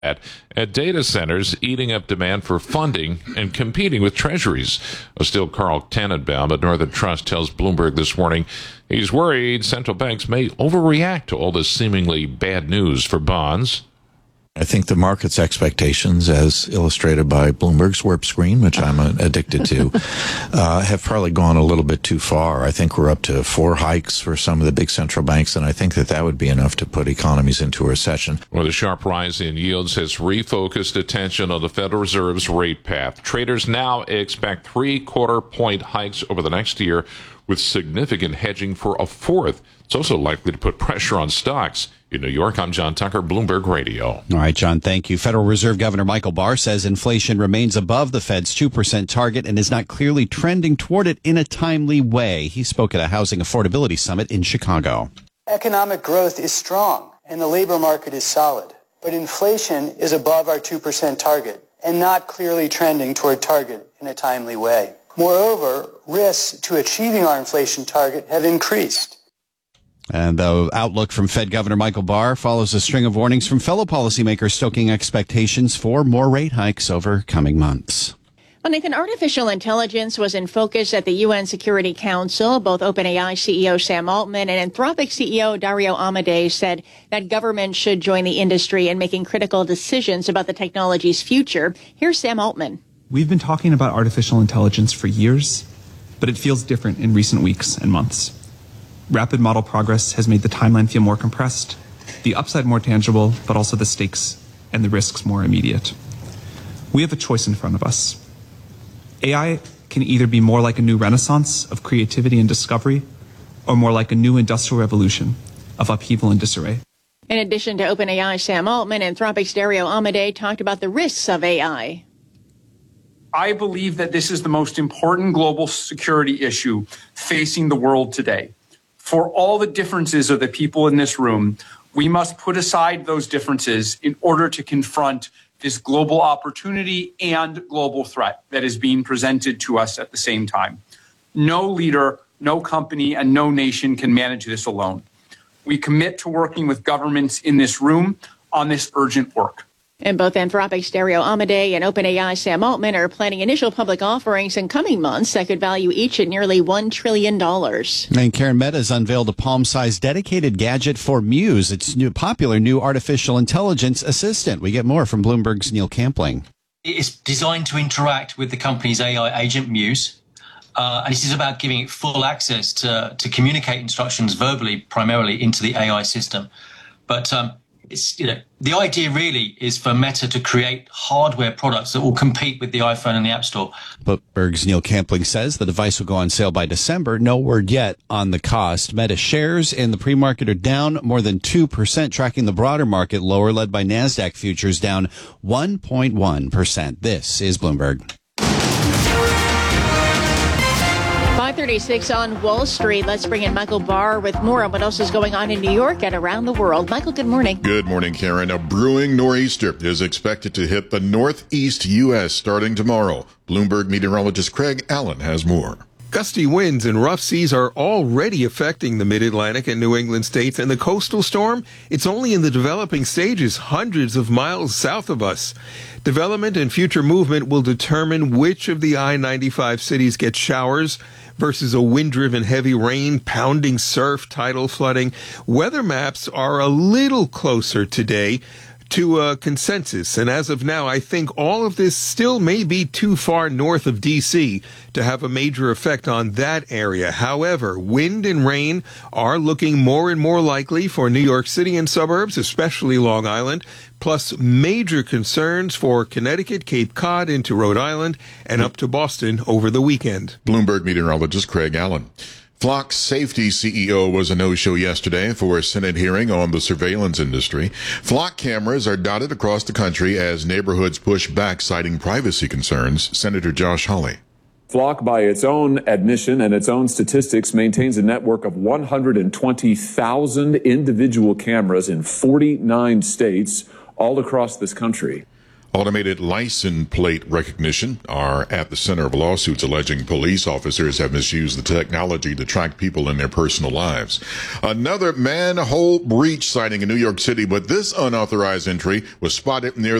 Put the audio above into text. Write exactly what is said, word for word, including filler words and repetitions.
at data centers eating up demand for funding and competing with treasuries. Still, Carl Tannenbaum at Northern Trust tells Bloomberg this morning he's worried central banks may overreact to all this seemingly bad news for bonds. I think the market's expectations, as illustrated by Bloomberg's Warp Screen, which I'm addicted to, uh, have probably gone a little bit too far. I think we're up to four hikes for some of the big central banks, and I think that that would be enough to put economies into a recession. Well, the sharp rise in yields has refocused attention on the Federal Reserve's rate path. Traders now expect three-quarter point hikes over the next year, with significant hedging for a fourth. It's also likely to put pressure on stocks. In New York, I'm John Tucker, Bloomberg Radio. All right, John, thank you. Federal Reserve Governor Michael Barr says inflation remains above the Fed's two percent target and is not clearly trending toward it in a timely way. He spoke at a housing affordability summit in Chicago. Economic growth is strong and the labor market is solid, but inflation is above our two percent target and not clearly trending toward target in a timely way. Moreover, risks to achieving our inflation target have increased. And the outlook from Fed Governor Michael Barr follows a string of warnings from fellow policymakers stoking expectations for more rate hikes over coming months. Well, Nathan, artificial intelligence was in focus at the U N Security Council. Both OpenAI C E O Sam Altman and Anthropic C E O Dario Amodei said that government should join the industry in making critical decisions about the technology's future. Here's Sam Altman. We've been talking about artificial intelligence for years, but it feels different in recent weeks and months. Rapid model progress has made the timeline feel more compressed, the upside more tangible, but also the stakes and the risks more immediate. We have a choice in front of us. A I can either be more like a new renaissance of creativity and discovery, or more like a new industrial revolution of upheaval and disarray. In addition to OpenAI, Sam Altman, Anthropic's Dario Amodei talked about the risks of A I. I believe that this is the most important global security issue facing the world today. For all the differences of the people in this room, we must put aside those differences in order to confront this global opportunity and global threat that is being presented to us at the same time. No leader, no company, and no nation can manage this alone. We commit to working with governments in this room on this urgent work. And both Anthropic's Dario Amodei and OpenAI Sam Altman are planning initial public offerings in coming months that could value each at nearly one trillion dollars. And Karen Meta has unveiled a palm-sized dedicated gadget for Muse, its new popular new artificial intelligence assistant. We get more from Bloomberg's Neil Campling. It's designed to interact with the company's A I agent Muse. Uh, and this is about giving it full access to, to communicate instructions verbally, primarily into the A I system. But um, It's, you know, the idea really is for Meta to create hardware products that will compete with the iPhone and the App Store. Bloomberg's Neil Campling says the device will go on sale by December. No word yet on the cost. Meta shares in the pre-market are down more than two percent, tracking the broader market lower, led by NASDAQ futures down one point one percent. This is Bloomberg. five thirty-six on Wall Street. Let's bring in Michael Barr with more on what else is going on in New York and around the world. Michael, good morning. Good morning, Karen. A brewing nor'easter is expected to hit the northeast U S starting tomorrow. Bloomberg meteorologist Craig Allen has more. Gusty winds and rough seas are already affecting the mid-Atlantic and New England states, and the coastal storm, it's only in the developing stages hundreds of miles south of us. Development and future movement will determine which of the I ninety-five cities get showers versus a wind-driven heavy rain, pounding surf, tidal flooding. Weather maps are a little closer today to a consensus, and as of now, I think all of this still may be too far north of D C to have a major effect on that area. However, wind and rain are looking more and more likely for New York City and suburbs, especially Long Island, plus major concerns for Connecticut, Cape Cod into Rhode Island, and up to Boston over the weekend. Bloomberg meteorologist Craig Allen. Flock Safety C E O was a no-show yesterday for a Senate hearing on the surveillance industry. Flock cameras are dotted across the country as neighborhoods push back, citing privacy concerns. Senator Josh Hawley. Flock, by its own admission and its own statistics, maintains a network of one hundred twenty thousand individual cameras in forty-nine states all across this country. Automated license plate recognition are at the center of lawsuits alleging police officers have misused the technology to track people in their personal lives. Another manhole breach sighting in New York City, but this unauthorized entry was spotted near